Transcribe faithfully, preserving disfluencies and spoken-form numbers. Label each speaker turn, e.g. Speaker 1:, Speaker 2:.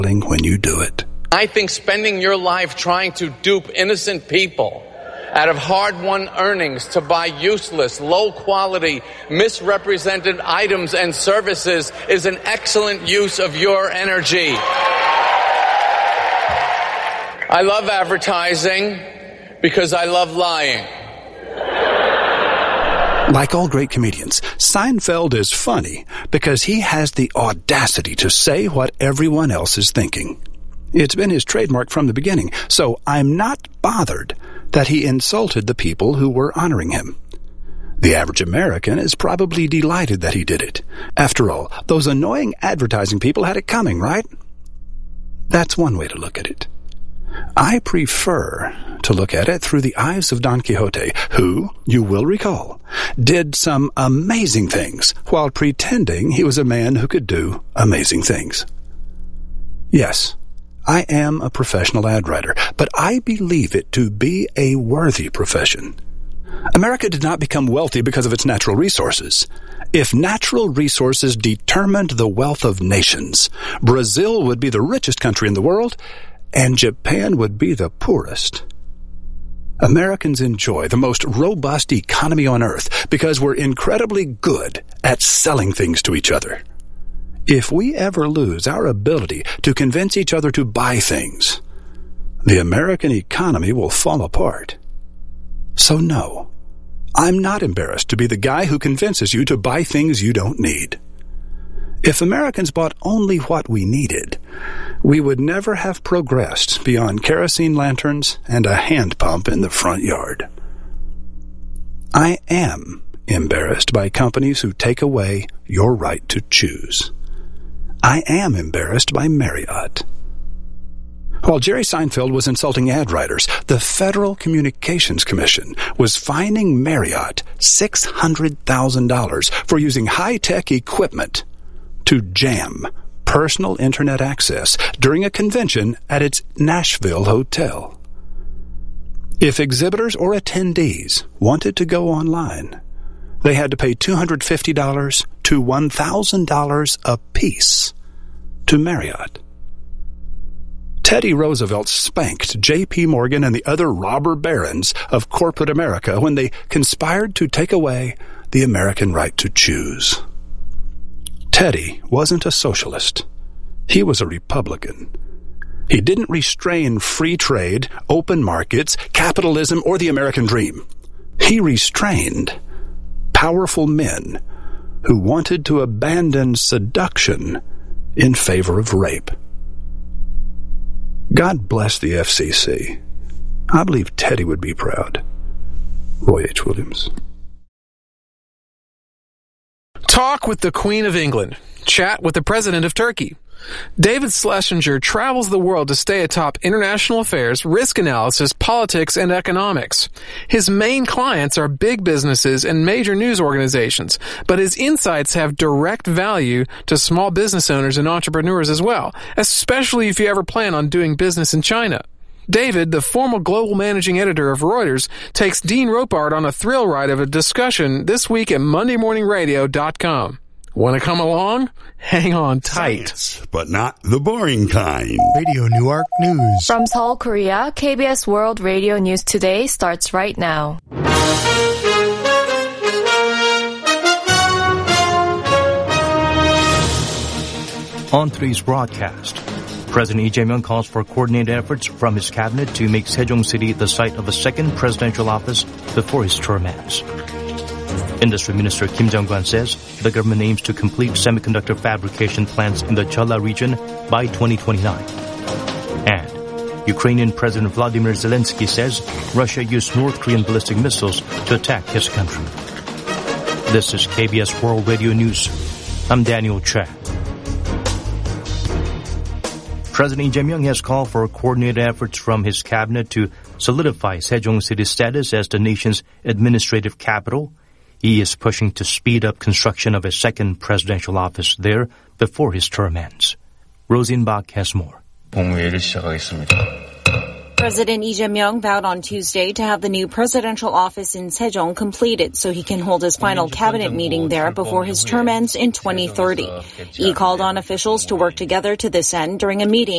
Speaker 1: when you do it.
Speaker 2: I think spending your life trying to dupe innocent people out of hard-won earnings to buy useless, low-quality, misrepresented items and services is an excellent use of your energy. I love advertising because I love lying.
Speaker 1: Like all great comedians, Seinfeld is funny because he has the audacity to say what everyone else is thinking. It's been his trademark from the beginning, so I'm not bothered that he insulted the people who were honoring him. The average American is probably delighted that he did it. After all, those annoying advertising people had it coming, right? That's one way to look at it. I prefer to look at it through the eyes of Don Quixote, who, you will recall, did some amazing things while pretending he was a man who could do amazing things. Yes, I am a professional ad writer, but I believe it to be a worthy profession. America did not become wealthy because of its natural resources. If natural resources determined the wealth of nations, Brazil would be the richest country in the world, and Japan would be the poorest. Americans enjoy the most robust economy on earth because we're incredibly good at selling things to each other. If we ever lose our ability to convince each other to buy things, the American economy will fall apart. So no, I'm not embarrassed to be the guy who convinces you to buy things you don't need. If Americans bought only what we needed, we would never have progressed beyond kerosene lanterns and a hand pump in the front yard. I am embarrassed by companies who take away your right to choose. I am embarrassed by Marriott. While Jerry Seinfeld was insulting ad writers, the Federal Communications Commission was fining Marriott six hundred thousand dollars for using high-tech equipment to jam personal internet access during a convention at its Nashville hotel. If exhibitors or attendees wanted to go online, they had to pay two hundred fifty dollars to one thousand dollars apiece to Marriott. Teddy Roosevelt spanked J P. Morgan and the other robber barons of corporate America when they conspired to take away the American right to choose. Teddy wasn't a socialist. He was a Republican. He didn't restrain free trade, open markets, capitalism, or the American dream. He restrained powerful men who wanted to abandon seduction in favor of rape. God bless the F C C. I believe Teddy would be proud. Roy H. Williams.
Speaker 3: Talk with the Queen of England. Chat with the President of Turkey. David Schlesinger travels the world to stay atop international affairs, risk analysis, politics, and economics. His main clients are big businesses and major news organizations, but his insights have direct value to small business owners and entrepreneurs as well, especially if you ever plan on doing business in China. David, the former global managing editor of Reuters, takes Dean Ropart on a thrill ride of a discussion this week at Monday Morning Radio dot com. Want to come along? Hang on tight.
Speaker 4: Science, but not the boring kind.
Speaker 5: Radio Newark News.
Speaker 6: From Seoul, Korea, K B S World Radio News Today starts right now.
Speaker 7: On today's broadcast, President Lee Jae-myung calls for coordinated efforts from his cabinet to make Sejong City the site of a second presidential office before his term ends. Industry Minister Kim Jong-un says the government aims to complete semiconductor fabrication plants in the Jeolla region by twenty twenty-nine. And Ukrainian President Vladimir Zelensky says Russia used North Korean ballistic missiles to attack his country. This is K B S World Radio News. I'm Daniel Chang. President Lee Jae-myung has called for coordinated efforts from his cabinet to solidify Sejong City's status as the nation's administrative capital. He is pushing to speed up construction of a second presidential office there before his term ends. Rosin Bach has more.
Speaker 8: 공회를 시작하겠습니다. President Lee Jae-myung vowed on Tuesday to have the new presidential office in Sejong completed so he can hold his final cabinet meeting there before his term ends in twenty thirty. He called on officials to work together to this end during a meeting